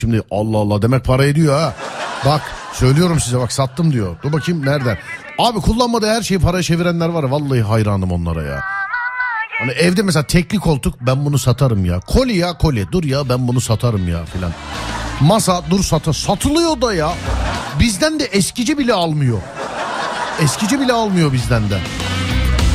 Şimdi Allah Allah demek para ediyor ha. Bak söylüyorum size, bak sattım diyor. Dur bakayım nereden? Abi kullanmadığı her şeyi paraya çevirenler var ya, vallahi hayranım onlara ya. Hani evde mesela tekli koltuk, ben bunu satarım ya. Koli ya koli, dur ya ben bunu satarım ya filan. Masa dur satılıyor da ya. Bizden de eskici bile almıyor. Eskici bile almıyor bizden de.